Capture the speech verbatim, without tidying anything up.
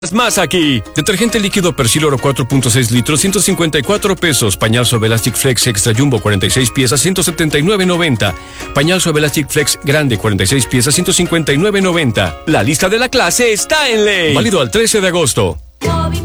Más aquí. Detergente líquido Persil Oro cuatro punto seis litros, ciento cincuenta y cuatro pesos. Pañal Suave Elastic Flex Extra Jumbo cuarenta y seis piezas, ciento setenta y nueve noventa. Pañal Suave Elastic Flex Grande cuarenta y seis piezas, ciento cincuenta y nueve noventa. La lista de la clase está en Ley. Válido al trece de agosto.